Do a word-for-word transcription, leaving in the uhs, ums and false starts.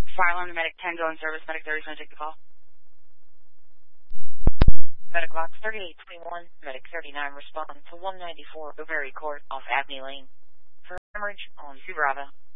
Fire alarm to medic ten, go in service. Medic thirty is going to take the call. Medic box thirty-eight twenty-one, medic thirty-nine, respond to one ninety-four Bavary Court off Abney Lane. For hemorrhage on Subrava.